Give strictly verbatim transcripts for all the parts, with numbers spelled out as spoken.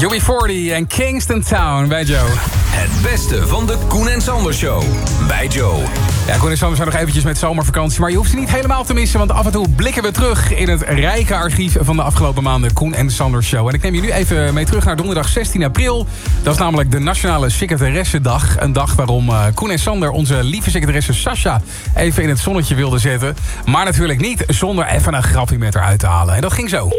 U B veertig en Kingston Town bij Joe. Het beste van de Koen en Sander Show bij Joe. Ja, Koen en Sander zijn nog eventjes met zomervakantie, maar je hoeft ze niet helemaal te missen, want af en toe blikken we terug in het rijke archief van de afgelopen maanden Koen en Sander Show. En ik neem je nu even mee terug naar donderdag zestien april. Dat is namelijk de Nationale Secretaressendag. Een dag waarom uh, Koen en Sander onze lieve secretaresse Sascha even in het zonnetje wilden zetten. Maar natuurlijk niet zonder even een grapje met haar uit te halen. En dat ging zo.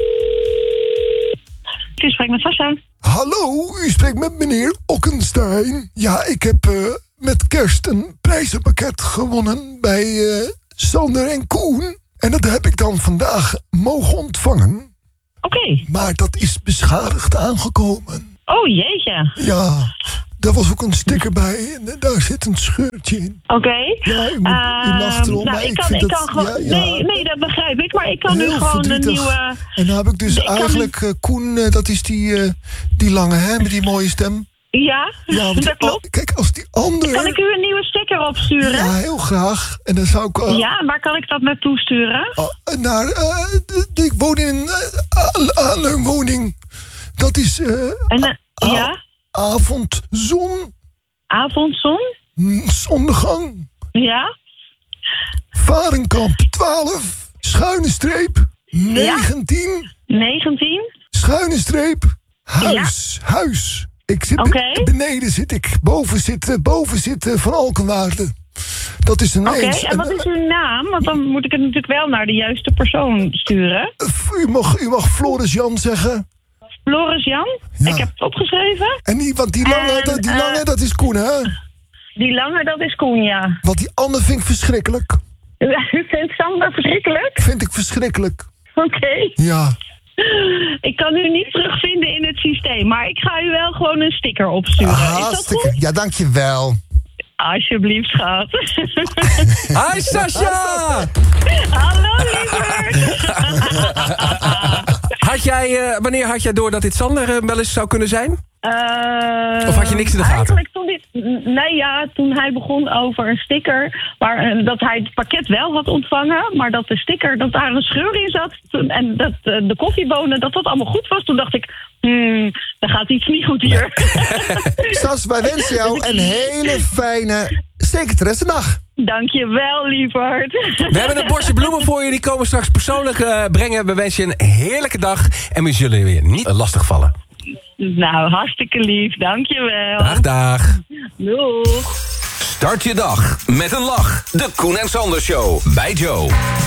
Ik spreek met Sascha. Hallo, u spreekt met meneer Okkenstein. Ja, ik heb uh, met kerst een prijzenpakket gewonnen bij uh, Sander en Koen. En dat heb ik dan vandaag mogen ontvangen. Oké. Okay. Maar dat is beschadigd aangekomen. Oh jeetje. Ja, daar was ook een sticker bij en daar zit een scheurtje in. Oké. Okay. Ja, u, moet, u lacht erom, uh, nou, maar ik, ik kan, vind ik dat... kan gewoon, ja, ja, nee, nee, dat begrijp ik, maar ik kan nu gewoon verdrietig. een nieuwe... En dan heb ik dus ik eigenlijk, nu... uh, Koen, uh, dat is die, uh, die lange, hè, met die mooie stem. Ja, ja dat klopt. Oh, kijk, als die andere... Kan ik u een nieuwe sticker opsturen? Ja, heel graag. En dan zou ik... Uh, ja, waar kan ik dat naartoe sturen? Uh, naar... Uh, de, de, ik woon in een uh, woning. Dat is... Uh, en, uh, ja? Avondzon. Avondzon? Zonnegang. Ja? Varenkamp twaalf. Schuine streep. negentien. Ja? negentien? Schuine streep. Huis. Ja? Huis. Ik zit okay. beneden zit ik. Boven zit, boven zit uh, Van Alkenwaarde. Dat is een Oké, okay, eens. en wat is uw naam? Want dan moet ik het natuurlijk wel naar de juiste persoon sturen. Uh, u, mag, u mag Floris Jan zeggen. Floris Jan? Ja. Ik heb het opgeschreven. En die, want die lange, en, die lange uh, dat is Koen, hè? Die lange, dat is Koen, ja. Want die andere vind ik verschrikkelijk. U vindt Sander verschrikkelijk? Vind ik verschrikkelijk. Oké. Okay. Ja. Ik kan u niet terugvinden in het systeem, maar ik ga u wel gewoon een sticker opsturen. Ah, is dat sticker. goed? Ja, dankjewel. Alsjeblieft, schat. Hi, Sascha! Hallo, lieverd! Had jij, uh, wanneer had jij door dat dit Sander uh, wel eens zou kunnen zijn? Uh, of had je niks in de gaten? Eigenlijk toen dit, nee, ja, toen hij begon over een sticker... Waar, uh, dat hij het pakket wel had ontvangen... maar dat de sticker, dat daar een scheur in zat... en dat uh, de koffiebonen, dat dat allemaal goed was... toen dacht ik, hmm, er gaat iets niet goed hier. Sas, wij wensen jou een hele fijne secretaressendag. Dankjewel, lieverd. We hebben een bosje bloemen voor je, die komen straks persoonlijk uh, brengen. We wensen je een heerlijke dag en we zullen je weer niet uh, lastigvallen. Nou, hartstikke lief, dankjewel. Dag, dag. Doeg. Start je dag met een lach. De Koen en Sander Show bij Joe.